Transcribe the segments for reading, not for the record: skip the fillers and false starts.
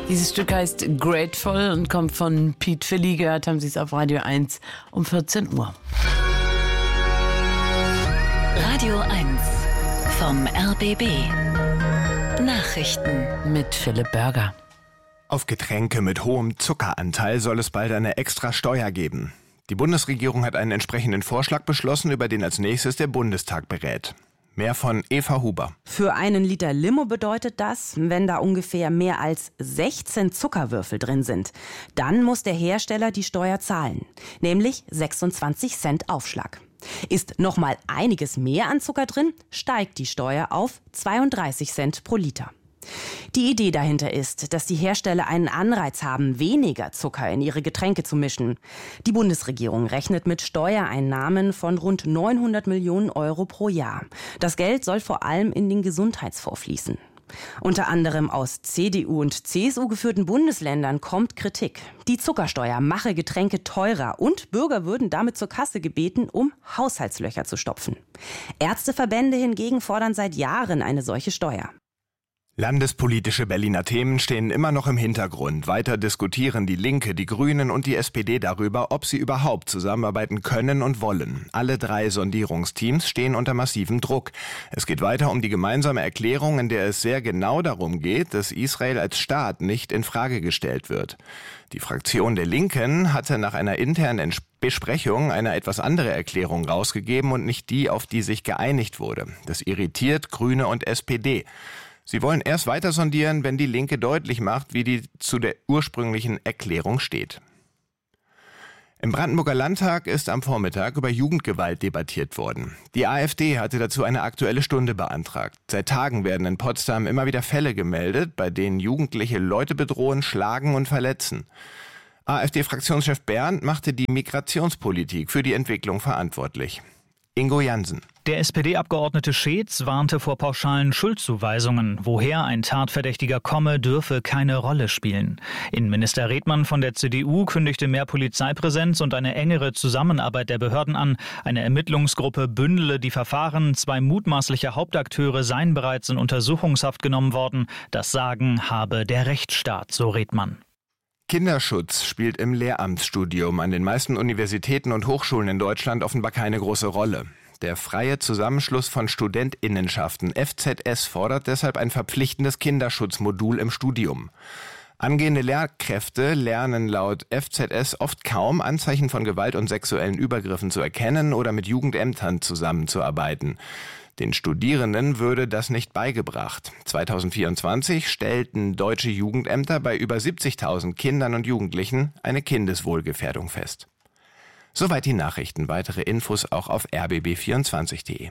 Dieses Stück heißt Grateful und kommt von Pete Philly. Gehört haben Sie es auf Radio 1 um 14 Uhr. Radio 1 vom RBB. Nachrichten mit Philipp Börger. Auf Getränke mit hohem Zuckeranteil soll es bald eine extra Steuer geben. Die Bundesregierung hat einen entsprechenden Vorschlag beschlossen, über den als nächstes der Bundestag berät. Mehr von Eva Huber. Für einen Liter Limo bedeutet das, wenn da ungefähr mehr als 16 Zuckerwürfel drin sind, dann muss der Hersteller die Steuer zahlen, nämlich 26 Cent Aufschlag. Ist noch mal einiges mehr an Zucker drin, steigt die Steuer auf 32 Cent pro Liter. Die Idee dahinter ist, dass die Hersteller einen Anreiz haben, weniger Zucker in ihre Getränke zu mischen. Die Bundesregierung rechnet mit Steuereinnahmen von rund 900 Millionen Euro pro Jahr. Das Geld soll vor allem in den Gesundheitsfonds fließen. Unter anderem aus CDU und CSU geführten Bundesländern kommt Kritik. Die Zuckersteuer mache Getränke teurer und Bürger würden damit zur Kasse gebeten, um Haushaltslöcher zu stopfen. Ärzteverbände hingegen fordern seit Jahren eine solche Steuer. Landespolitische Berliner Themen stehen immer noch im Hintergrund. Weiter diskutieren die Linke, die Grünen und die SPD darüber, ob sie überhaupt zusammenarbeiten können und wollen. Alle 3 Sondierungsteams stehen unter massivem Druck. Es geht weiter um die gemeinsame Erklärung, in der es sehr genau darum geht, dass Israel als Staat nicht in Frage gestellt wird. Die Fraktion der Linken hatte nach einer internen Besprechung eine etwas andere Erklärung rausgegeben und nicht die, auf die sich geeinigt wurde. Das irritiert Grüne und SPD. Sie wollen erst weiter sondieren, wenn die Linke deutlich macht, wie die zu der ursprünglichen Erklärung steht. Im Brandenburger Landtag ist am Vormittag über Jugendgewalt debattiert worden. Die AfD hatte dazu eine Aktuelle Stunde beantragt. Seit Tagen werden in Potsdam immer wieder Fälle gemeldet, bei denen Jugendliche Leute bedrohen, schlagen und verletzen. AfD-Fraktionschef Berndt machte die Migrationspolitik für die Entwicklung verantwortlich. Ingo Jansen. Der SPD-Abgeordnete Scheetz warnte vor pauschalen Schuldzuweisungen. Woher ein Tatverdächtiger komme, dürfe keine Rolle spielen. Innenminister Redmann von der CDU kündigte mehr Polizeipräsenz und eine engere Zusammenarbeit der Behörden an. Eine Ermittlungsgruppe bündele die Verfahren. 2 mutmaßliche Hauptakteure seien bereits in Untersuchungshaft genommen worden. Das Sagen habe der Rechtsstaat, so Redmann. Kinderschutz spielt im Lehramtsstudium an den meisten Universitäten und Hochschulen in Deutschland offenbar keine große Rolle. Der freie Zusammenschluss von Studentinnenschaften FZS fordert deshalb ein verpflichtendes Kinderschutzmodul im Studium. Angehende Lehrkräfte lernen laut FZS oft kaum, Anzeichen von Gewalt und sexuellen Übergriffen zu erkennen oder mit Jugendämtern zusammenzuarbeiten. Den Studierenden würde das nicht beigebracht. 2024 stellten deutsche Jugendämter bei über 70.000 Kindern und Jugendlichen eine Kindeswohlgefährdung fest. Soweit die Nachrichten. Weitere Infos auch auf rbb24.de.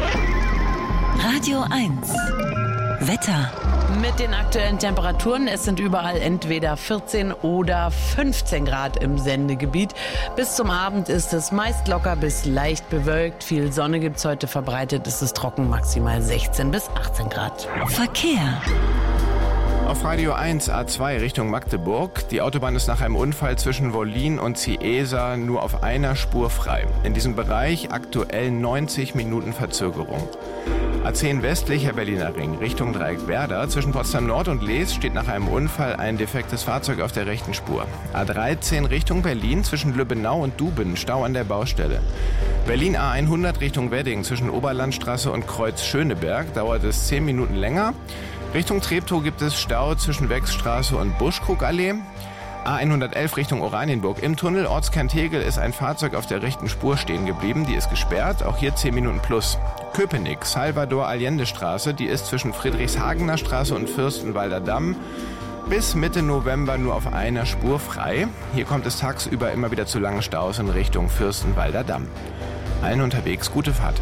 Radio 1 Wetter. Mit den aktuellen Temperaturen, es sind überall entweder 14 oder 15 Grad im Sendegebiet. Bis zum Abend ist es meist locker bis leicht bewölkt. Viel Sonne gibt's heute, verbreitet ist es trocken, maximal 16 bis 18 Grad. Verkehr. Auf Radio 1 A2 Richtung Magdeburg. Die Autobahn ist nach einem Unfall zwischen Wollin und Ciesa nur auf einer Spur frei. In diesem Bereich aktuell 90 Minuten Verzögerung. A10 westlicher Berliner Ring Richtung Dreieck Werder. Zwischen Potsdam Nord und Lees steht nach einem Unfall ein defektes Fahrzeug auf der rechten Spur. A13 Richtung Berlin zwischen Lübbenau und Duben. Stau an der Baustelle. Berlin A100 Richtung Wedding zwischen Oberlandstraße und Kreuz Schöneberg. Dauert es 10 Minuten länger. Richtung Treptow gibt es Stau zwischen Wechsstraße und Buschkrugallee. A111 Richtung Oranienburg. Im Tunnel Ortskern Tegel ist ein Fahrzeug auf der rechten Spur stehen geblieben. Die ist gesperrt, auch hier 10 Minuten plus. Köpenick, Salvador-Allende-Straße, die ist zwischen Friedrichshagener Straße und Fürstenwalder Damm bis Mitte November nur auf einer Spur frei. Hier kommt es tagsüber immer wieder zu langen Staus in Richtung Fürstenwalder Damm. Allen unterwegs gute Fahrt.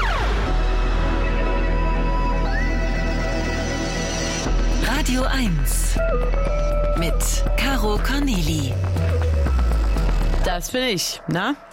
Radio 1 mit Caro Corneli. Das bin ich, na?